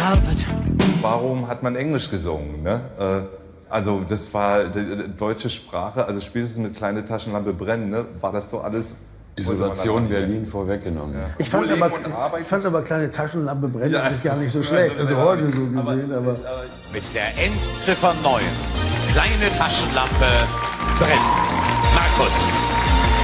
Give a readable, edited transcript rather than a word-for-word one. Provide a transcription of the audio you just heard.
carpet. Warum hat man Englisch gesungen? Ne? Also das war die deutsche Sprache, also spätestens mit Kleine Taschenlampe brennen, ne? War das so alles... Isolation Berlin vorweggenommen. Ja. Ich fand aber Kleine Taschenlampe brennen eigentlich gar nicht so schlecht. Also heute so gesehen, aber... Mit der Endziffer 9. Kleine Taschenlampe brennt. Markus.